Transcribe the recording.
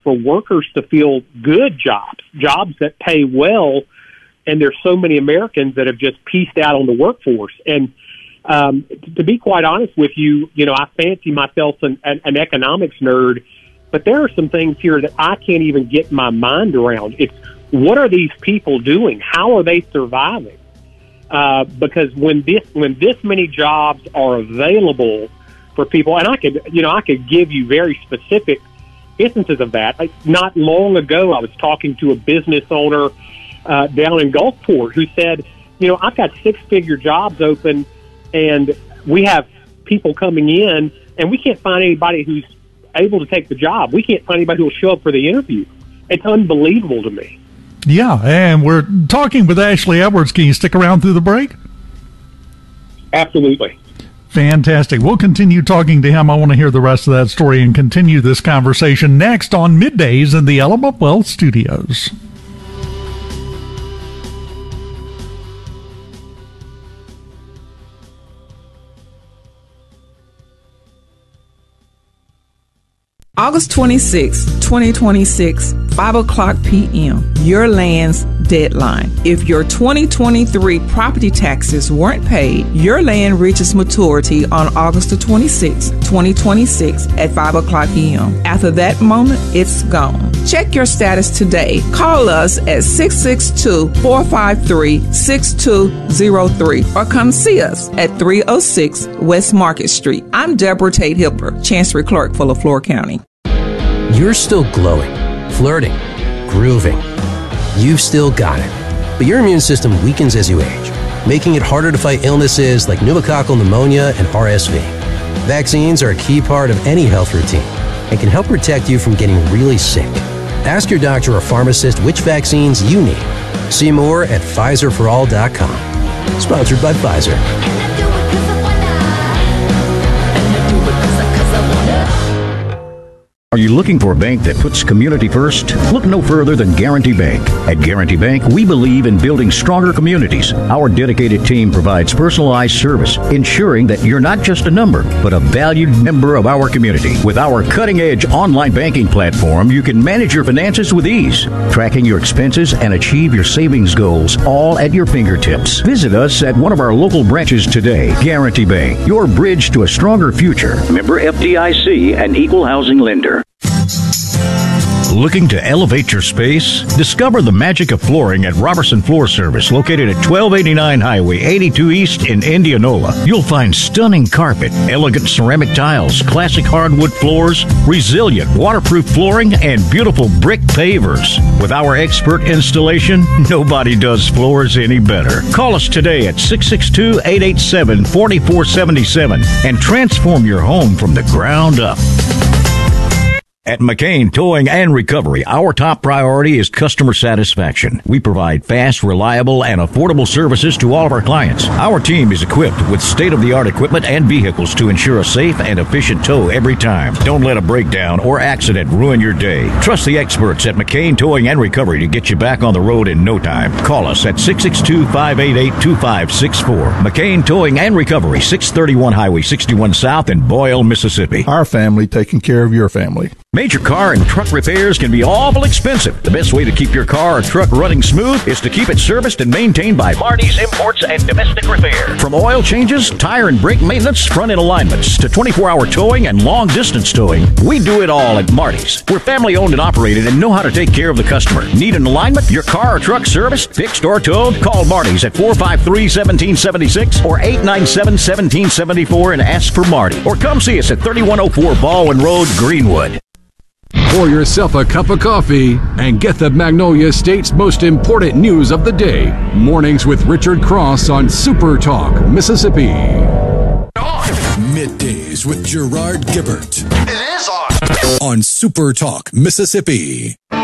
for workers to feel good jobs that pay well. And there's so many Americans that have just pieced out on the workforce. And to be quite honest with you, I fancy myself an economics nerd, but there are some things here that I can't even get my mind around. It's, what are these people doing? How are they surviving? Because when this many jobs are available for people, and I could give you very specific instances of that. Not long ago, I was talking to a business owner down in Gulfport who said, I've got 6-figure jobs open, and we have people coming in, and we can't find anybody who's able to take the job. We can't find anybody who will show up for the interview. It's unbelievable to me. Yeah, and we're talking with Ashley Edwards. Can you stick around through the break? Absolutely. Fantastic. We'll continue talking to him. I want to hear the rest of that story and continue this conversation next on Middays in the Element Wealth Studios. August 26, 2026, 5 o'clock p.m., your land's deadline. If your 2023 property taxes weren't paid, your land reaches maturity on August the 26th, 2026 at 5 o'clock p.m. After that moment, it's gone. Check your status today. Call us at 662-453-6203 or come see us at 306 West Market Street. I'm Deborah Tate Hipper, Chancery Clerk for LaFleur County. You're still glowing, flirting, grooving. You've still got it. But your immune system weakens as you age, making it harder to fight illnesses like pneumococcal pneumonia and RSV. Vaccines are a key part of any health routine and can help protect you from getting really sick. Ask your doctor or pharmacist which vaccines you need. See more at PfizerForAll.com. Sponsored by Pfizer. Are you looking for a bank that puts community first? Look no further than Guarantee Bank. At Guarantee Bank, we believe in building stronger communities. Our dedicated team provides personalized service, ensuring that you're not just a number, but a valued member of our community. With our cutting-edge online banking platform, you can manage your finances with ease, tracking your expenses and achieve your savings goals, all at your fingertips. Visit us at one of our local branches today. Guarantee Bank, your bridge to a stronger future. Member FDIC, an equal housing lender. Looking to elevate your space? Discover the magic of flooring at Robertson Floor Service, located at 1289 Highway 82 East in Indianola. You'll find stunning carpet, elegant ceramic tiles, classic hardwood floors, resilient waterproof flooring, and beautiful brick pavers. With our expert installation, nobody does floors any better. Call us today at 662-887-4477 and transform your home from the ground up. At McCain Towing and Recovery, our top priority is customer satisfaction. We provide fast, reliable, and affordable services to all of our clients. Our team is equipped with state-of-the-art equipment and vehicles to ensure a safe and efficient tow every time. Don't let a breakdown or accident ruin your day. Trust the experts at McCain Towing and Recovery to get you back on the road in no time. Call us at 662-588-2564. McCain Towing and Recovery, 631 Highway 61 South in Boyle, Mississippi. Our family taking care of your family. Major car and truck repairs can be awful expensive. The best way to keep your car or truck running smooth is to keep it serviced and maintained by Marty's Imports and Domestic Repair. From oil changes, tire and brake maintenance, front-end alignments, to 24-hour towing and long-distance towing, we do it all at Marty's. We're family-owned and operated and know how to take care of the customer. Need an alignment? Your car or truck serviced, fixed, or towed? Call Marty's at 453-1776 or 897-1774 and ask for Marty. Or come see us at 3104 Baldwin Road, Greenwood. Pour yourself a cup of coffee and get the Magnolia State's most important news of the day. Mornings with Richard Cross on Super Talk, Mississippi. Middays with Gerard Gibbert. It is on Super Talk, Mississippi.